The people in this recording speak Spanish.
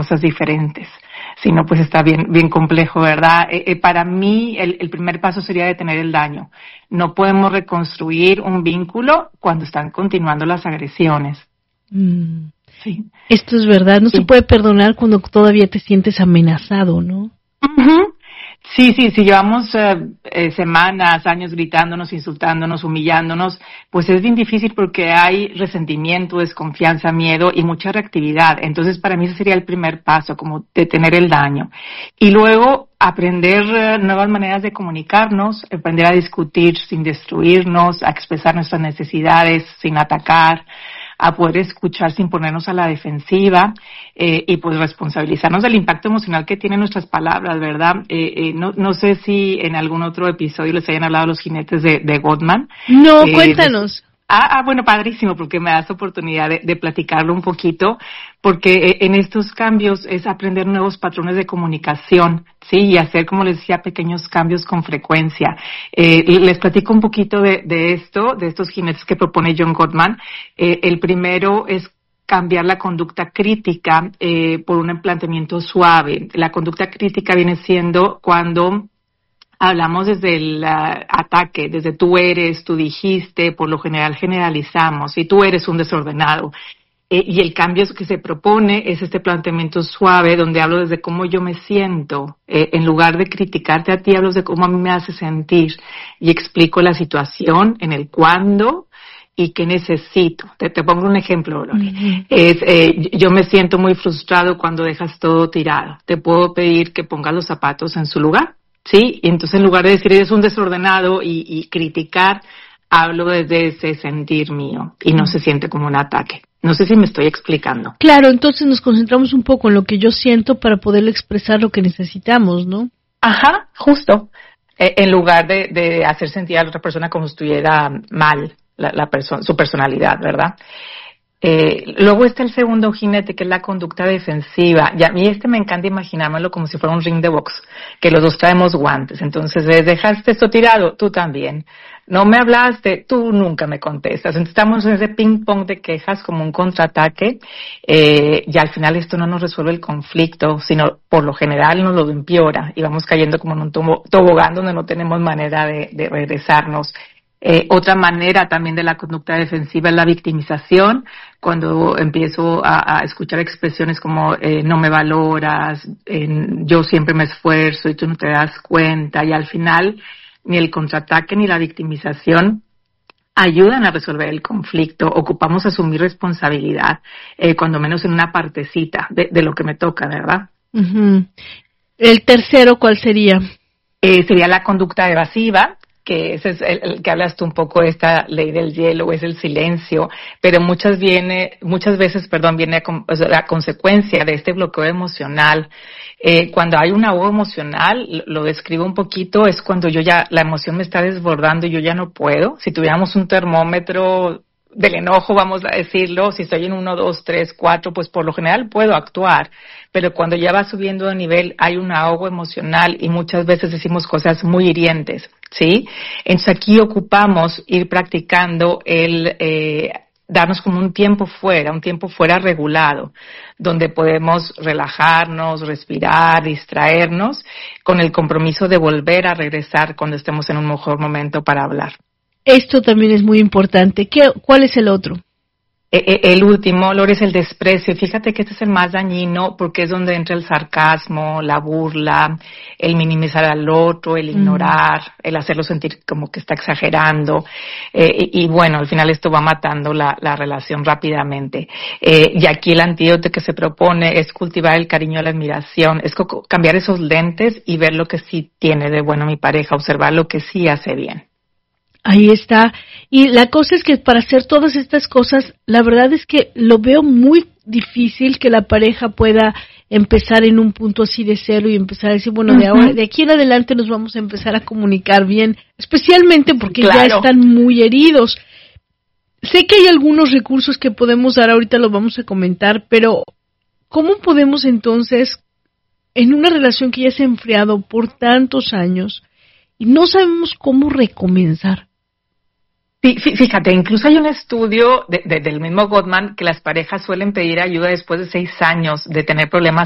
cosas diferentes. Si no, pues está bien complejo, ¿verdad? Para mí, el primer paso sería detener el daño. No podemos reconstruir un vínculo cuando están continuando las agresiones. Sí. Esto es verdad, no se puede perdonar cuando todavía te sientes amenazado, ¿no? Uh-huh. Sí, llevamos semanas, años gritándonos, insultándonos, humillándonos, pues es bien difícil porque hay resentimiento, desconfianza, miedo y mucha reactividad. Entonces, para mí ese sería el primer paso, como detener el daño. Y luego, aprender nuevas maneras de comunicarnos, aprender a discutir sin destruirnos, a expresar nuestras necesidades sin atacar, a poder escuchar sin ponernos a la defensiva, y pues responsabilizarnos del impacto emocional que tienen nuestras palabras, ¿verdad? No sé si en algún otro episodio les hayan hablado los jinetes de Gottman. No, cuéntanos. Bueno, padrísimo, porque me das oportunidad de platicarlo un poquito, porque en estos cambios es aprender nuevos patrones de comunicación, sí, y hacer, como les decía, pequeños cambios con frecuencia. Les platico un poquito de estos jinetes que propone John Gottman. El primero es cambiar la conducta crítica por un planteamiento suave. La conducta crítica viene siendo cuando hablamos desde el ataque, desde tú eres, tú dijiste, por lo general generalizamos, y tú eres un desordenado. Y el cambio que se propone es este planteamiento suave, donde hablo desde cómo yo me siento. En lugar de criticarte a ti, hablo de cómo a mí me hace sentir. Y explico la situación, en el cuándo y qué necesito. Te pongo un ejemplo, Lori. Uh-huh. Yo me siento muy frustrado cuando dejas todo tirado. ¿Te puedo pedir que pongas los zapatos en su lugar? Sí, y entonces en lugar de decir eres un desordenado y criticar, hablo desde ese sentir mío y no se siente como un ataque. No sé si me estoy explicando. Claro, entonces nos concentramos un poco en lo que yo siento para poder expresar lo que necesitamos, ¿no? Ajá, justo. En lugar de hacer sentir a la otra persona como si estuviera mal su personalidad, ¿verdad? Luego está el segundo jinete, que es la conducta defensiva. Y a mí me encanta imaginármelo como si fuera un ring de box, que los dos traemos guantes. Entonces, dejaste esto tirado, tú también. No me hablaste, tú nunca me contestas. Entonces, estamos en ese ping-pong de quejas como un contraataque, y al final esto no nos resuelve el conflicto, sino por lo general nos lo empeora y vamos cayendo como en un tobogán donde no tenemos manera de regresarnos. Otra manera también de la conducta defensiva es la victimización, cuando empiezo a escuchar expresiones como no me valoras, yo siempre me esfuerzo y tú no te das cuenta, y al final ni el contraataque ni la victimización ayudan a resolver el conflicto. Ocupamos asumir responsabilidad, cuando menos en una partecita de lo que me toca, ¿verdad? Uh-huh. ¿El tercero cuál sería? Sería la conducta evasiva, que ese es el que hablas tú un poco, esta ley del hielo, es el silencio, pero muchas veces viene a consecuencia de este bloqueo emocional. Cuando hay un ahogo emocional, lo describo un poquito, es cuando la emoción me está desbordando y yo ya no puedo. Si tuviéramos un termómetro del enojo, vamos a decirlo, si estoy en 1, 2, 3, 4, pues por lo general puedo actuar, pero cuando ya va subiendo de nivel hay un ahogo emocional y muchas veces decimos cosas muy hirientes, ¿sí? Entonces aquí ocupamos ir practicando darnos como un tiempo fuera regulado, donde podemos relajarnos, respirar, distraernos, con el compromiso de volver a regresar cuando estemos en un mejor momento para hablar. Esto también es muy importante. ¿Cuál es el otro? El último, Lore, es el desprecio. Fíjate que este es el más dañino porque es donde entra el sarcasmo, la burla, el minimizar al otro, el ignorar, el hacerlo sentir como que está exagerando. Y bueno, al final esto va matando la relación rápidamente. Y aquí el antídoto que se propone es cultivar el cariño y la admiración. Es cambiar esos lentes y ver lo que sí tiene de bueno mi pareja, observar lo que sí hace bien. Ahí está. Y la cosa es que para hacer todas estas cosas, la verdad es que lo veo muy difícil que la pareja pueda empezar en un punto así de cero y empezar a decir, bueno, de aquí en adelante nos vamos a empezar a comunicar bien, especialmente porque ya están muy heridos. Sé que hay algunos recursos que podemos dar, ahorita los vamos a comentar, pero ¿cómo podemos entonces, en una relación que ya se ha enfriado por tantos años y no sabemos cómo recomenzar? Sí, fíjate, incluso hay un estudio del mismo Gottman que las parejas suelen pedir ayuda después de 6 años de tener problemas